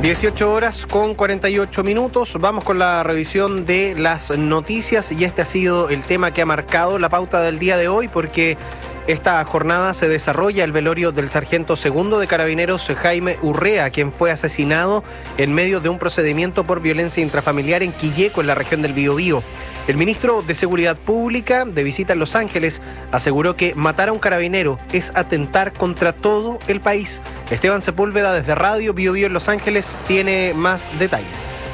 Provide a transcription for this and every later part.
18 horas con 48 minutos. Vamos con la revisión de las noticias y este ha sido el tema que ha marcado la pauta del día de hoy, porque esta jornada se desarrolla el velorio del sargento segundo de Carabineros Jaime Urrea, quien fue asesinado en medio de un procedimiento por violencia intrafamiliar en Quilleco, en la región del Biobío. El ministro de Seguridad Pública, de visita en Los Ángeles, aseguró que matar a un carabinero es atentar contra todo el país. Esteban Sepúlveda, desde Radio Biobío en Los Ángeles, tiene más detalles.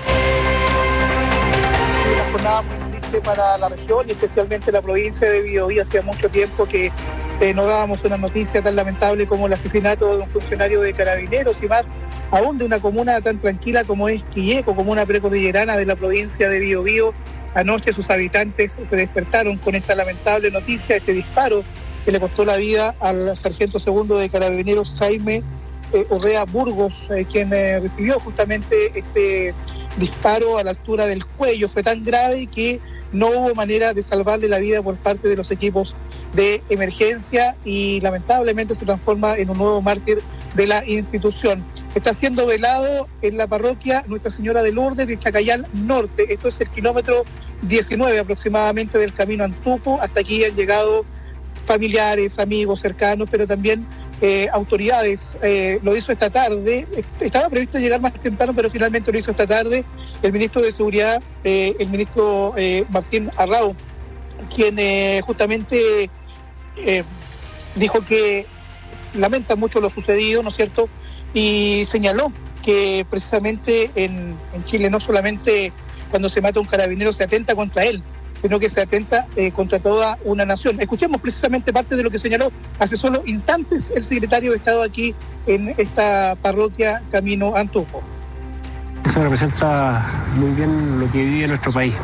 Una jornada muy triste para la región y especialmente la provincia de Biobío. Hacía mucho tiempo que no dábamos una noticia tan lamentable como el asesinato de un funcionario de Carabineros, y más aún de una comuna tan tranquila como es Quilleco, comuna precordillerana de la provincia de Biobío. Anoche sus habitantes se despertaron con esta lamentable noticia, este disparo que le costó la vida al sargento segundo de Carabineros Jaime Urrea Burgos, quien recibió justamente este disparo a la altura del cuello. Fue tan grave que no hubo manera de salvarle la vida por parte de los equipos de emergencia y lamentablemente se transforma en un nuevo mártir de la institución. Está siendo velado en la parroquia Nuestra Señora de Lourdes de Chacayal Norte. Esto es el kilómetro 19 aproximadamente del camino Antuco. Hasta aquí han llegado familiares, amigos, cercanos, pero también autoridades. Lo hizo esta tarde. Estaba previsto llegar más temprano, pero finalmente lo hizo esta tarde el ministro de Seguridad, el ministro Martín Arrau, quien justamente dijo que lamenta mucho lo sucedido, ¿no es cierto?, y señaló que precisamente en Chile no solamente cuando se mata un carabinero se atenta contra él, sino que se atenta contra toda una nación. Escuchemos precisamente parte de lo que señaló hace solo instantes el secretario de Estado aquí en esta parroquia Camino Antuco. Eso representa muy bien lo que vive nuestro país.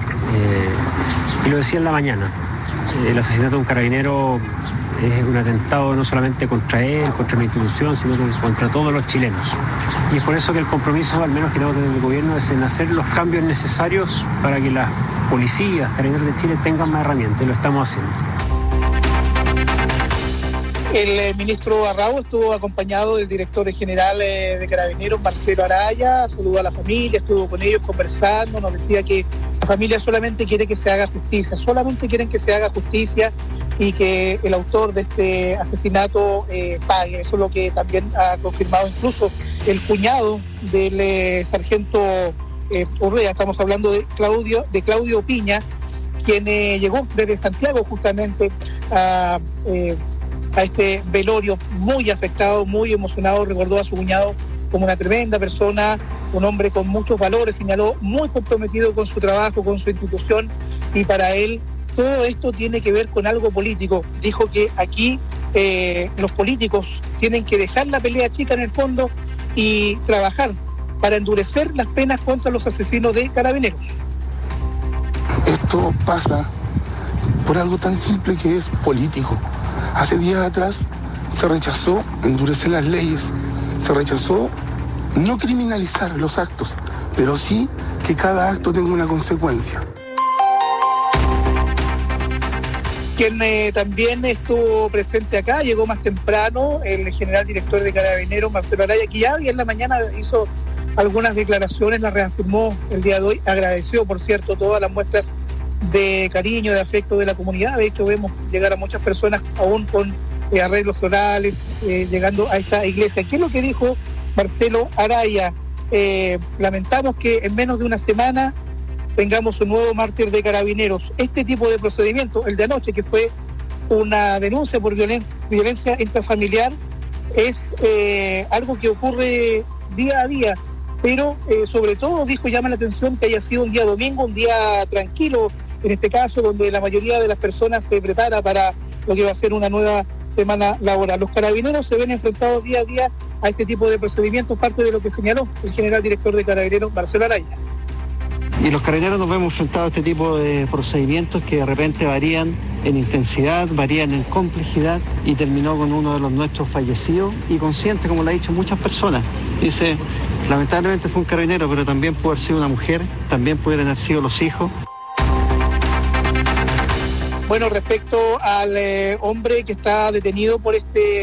Y lo decía en la mañana, el asesinato de un carabinero es un atentado no solamente contra él, contra la institución, sino contra todos los chilenos. Y es por eso que el compromiso, al menos que tenemos desde el gobierno, es en hacer los cambios necesarios para que las policías, carabineros de Chile tengan más herramientas, y lo estamos haciendo. El ministro Arrau estuvo acompañado del director general de Carabineros, Marcelo Araya, saludó a la familia, estuvo con ellos conversando, nos decía que la familia solamente quiere que se haga justicia, solamente quieren que se haga justicia y que el autor de este asesinato pague. Eso es lo que también ha confirmado incluso el cuñado del sargento Urrea. Estamos hablando de Claudio Piña, quien llegó desde Santiago justamente a este velorio, muy afectado, muy emocionado. Recordó a su cuñado como una tremenda persona, un hombre con muchos valores, señaló, muy comprometido con su trabajo, con su institución, y para él todo esto tiene que ver con algo político. Dijo que aquí los políticos tienen que dejar la pelea chica en el fondo y trabajar para endurecer las penas contra los asesinos de carabineros. Esto pasa por algo tan simple que es político. Hace días atrás se rechazó endurecer las leyes, se rechazó no criminalizar los actos, pero sí que cada acto tenga una consecuencia. Quien también estuvo presente acá, llegó más temprano, el general director de Carabineros, Marcelo Araya, que ya en la mañana hizo algunas declaraciones, las reafirmó el día de hoy, agradeció, por cierto, todas las muestras de cariño, de afecto de la comunidad. De hecho, vemos llegar a muchas personas aún con arreglos florales, llegando a esta iglesia. ¿Qué es lo que dijo Marcelo Araya? Lamentamos que en menos de una semana tengamos un nuevo mártir de carabineros. Este tipo de procedimiento, el de anoche, que fue una denuncia por violencia intrafamiliar, es algo que ocurre día a día, pero sobre todo, dijo, llama la atención que haya sido un día domingo, un día tranquilo, en este caso, donde la mayoría de las personas se prepara para lo que va a ser una nueva semana laboral. Los carabineros se ven enfrentados día a día a este tipo de procedimientos, parte de lo que señaló el general director de Carabineros, Marcelo Araya. Y los carabineros nos vemos enfrentados a este tipo de procedimientos que de repente varían en intensidad, varían en complejidad, y terminó con uno de los nuestros fallecidos y consciente, como lo han dicho muchas personas. Dice, lamentablemente fue un carabinero, pero también puede haber sido una mujer, también pueden haber sido los hijos. Bueno, respecto al hombre que está detenido por este